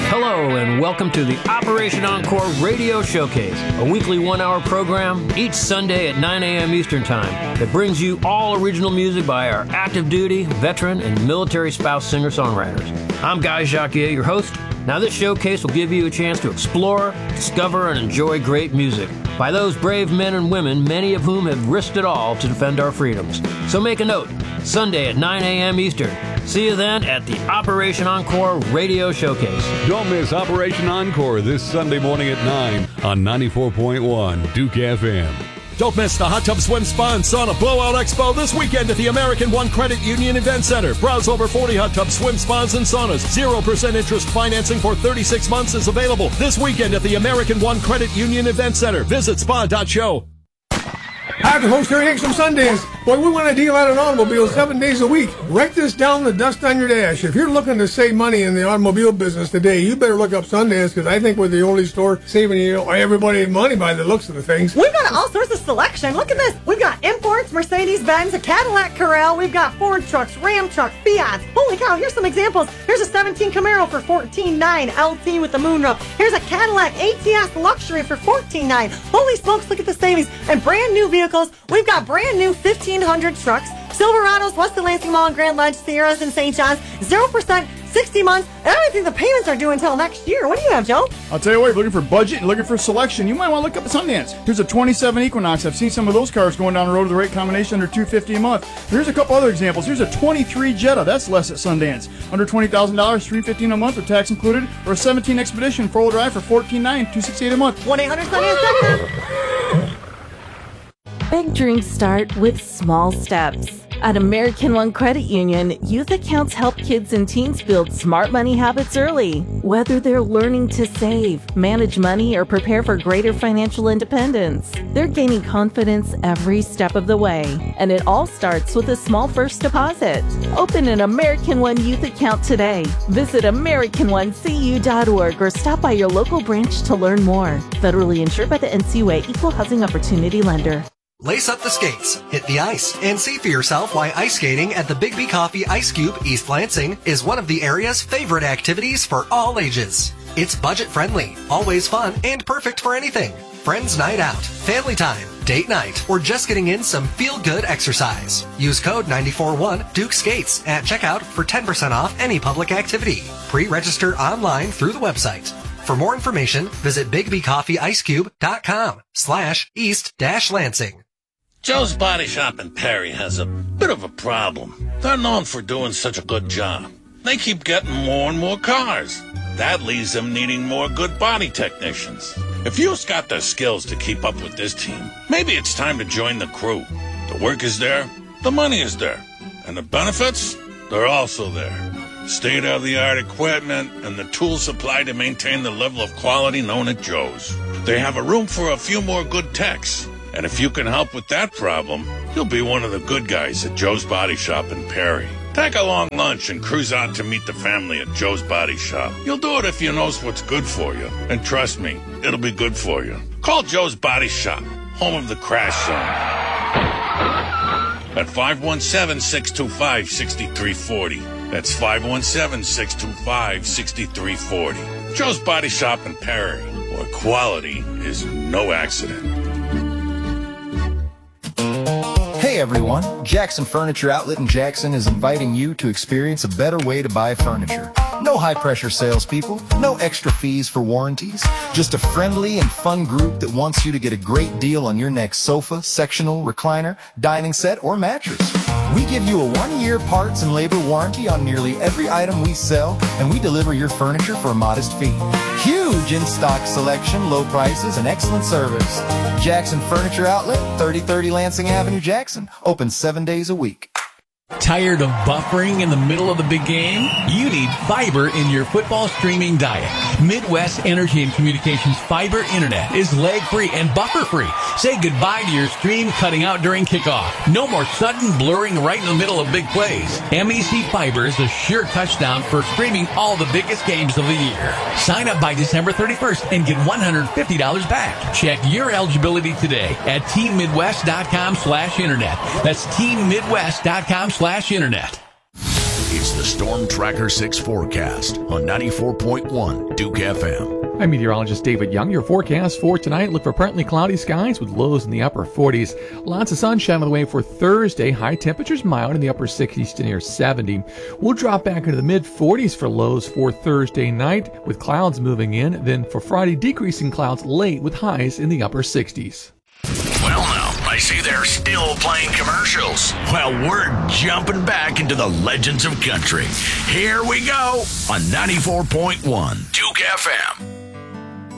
Hello and welcome to the Operation Encore Radio Showcase, a weekly one-hour program each Sunday at 9 a.m. Eastern Time that brings you all original music by our active duty, veteran, and military spouse singer-songwriters. I'm Guy Jacquier, your host. Now this showcase will give you a chance to explore, discover, and enjoy great music by those brave men and women, many of whom have risked it all to defend our freedoms. So make a note, Sunday at 9 a.m. Eastern. See you then at the Operation Encore Radio Showcase. Don't miss Operation Encore this Sunday morning at 9 on 94.1 Duke FM. Don't miss the Hot Tub Swim Spa and Sauna Blowout Expo this weekend at the American One Credit Union Event Center. Browse over 40 hot tub swim spas and saunas. 0% interest financing for 36 months is available this weekend at the American One Credit Union Event Center. Visit spa.show. Hi, the host Harry Hicks from Sundance. Boy, we want to deal out an automobile 7 days a week. Write this down, the dust on your dash. If you're looking to save money in the automobile business today, you better look up Sundance, because I think we're the only store saving everybody money by the looks of the things. We've got all sorts of selection. Look at this. We've got imports, Mercedes-Benz, a Cadillac Corral. We've got Ford trucks, Ram trucks, Fiats. Holy cow, here's some examples. Here's a 17 Camaro for $14,900 LT with the moonroof. Here's a Cadillac ATS Luxury for $14,900. Holy smokes, look at the savings. And brand new vehicles. We've got brand new 1,500 trucks, Silverados, West of Lansing Mall and Grand Ledge, Sierras and St. John's, 0%, 60 months, and I don't think the payments are due until next year. What do you have, Joe? I'll tell you what, if you're looking for budget and looking for selection, you might want to look up at Sundance. Here's a 27 Equinox. I've seen some of those cars going down the road with the right combination under $250 a month. Here's a couple other examples. Here's a 23 Jetta. That's less at Sundance. Under $20,000, $315 a month with tax included, or a 17 Expedition four-wheel drive for $14,900, $268 a month. 1-800-SUNDANCE. Big dreams start with small steps. At American One Credit Union, youth accounts help kids and teens build smart money habits early. Whether they're learning to save, manage money, or prepare for greater financial independence, they're gaining confidence every step of the way. And it all starts with a small first deposit. Open an American One youth account today. Visit AmericanOneCU.org or stop by your local branch to learn more. Federally insured by the NCUA, Equal Housing Opportunity Lender. Lace up the skates, hit the ice, and see for yourself why ice skating at the Big B Coffee Ice Cube, East Lansing, is one of the area's favorite activities for all ages. It's budget-friendly, always fun, and perfect for anything. Friends night out, family time, date night, or just getting in some feel-good exercise. Use code 941 Duke Skates at checkout for 10% off any public activity. Pre-register online through the website. For more information, visit bigbcoffeeicecube.com/east-lansing. Joe's Body Shop in Perry has a bit of a problem. They're known for doing such a good job. They keep getting more and more cars. That leaves them needing more good body technicians. If you've got the skills to keep up with this team, maybe it's time to join the crew. The work is there, the money is there, and the benefits, they're also there. State-of-the-art equipment and the tools supplied to maintain the level of quality known at Joe's. They have a room for a few more good techs. And if you can help with that problem, you'll be one of the good guys at Joe's Body Shop in Perry. Take a long lunch and cruise out to meet the family at Joe's Body Shop. You'll do it if you know what's good for you. And trust me, it'll be good for you. Call Joe's Body Shop, home of the Crash Zone, at 517-625-6340. That's 517-625-6340. Joe's Body Shop in Perry, where quality is no accident. Hey everyone, Jackson Furniture Outlet in Jackson is inviting you to experience a better way to buy furniture. No high-pressure salespeople, no extra fees for warranties, just a friendly and fun group that wants you to get a great deal on your next sofa, sectional, recliner, dining set, or mattress. We give you a 1-year parts and labor warranty on nearly every item we sell, and we deliver your furniture for a modest fee. Huge in-stock selection, low prices, and excellent service. Jackson Furniture Outlet, 3030 Lansing Avenue, Jackson. Open 7 days a week. Tired of buffering in the middle of the big game? You need fiber in your football streaming diet. Midwest Energy and Communications Fiber Internet is lag-free and buffer-free. Say goodbye to your stream cutting out during kickoff. No more sudden blurring right in the middle of big plays. MEC Fiber is a sure touchdown for streaming all the biggest games of the year. Sign up by December 31st and get $150 back. Check your eligibility today at teammidwest.com/internet. That's teammidwest.com/internet. It's the Storm Tracker 6 forecast on 94.1 Duke FM. I'm meteorologist David Young. Your forecast for tonight, look for partly cloudy skies with lows in the upper 40s. Lots of sunshine on the way for Thursday. High temperatures mild in the upper 60s to near 70. We'll drop back into the mid 40s for lows for Thursday night with clouds moving in. Then for Friday, decreasing clouds late with highs in the upper 60s. Well, now, I see they're still playing commercials. Well, we're jumping back into the legends of country. Here we go on 94.1 Duke FM.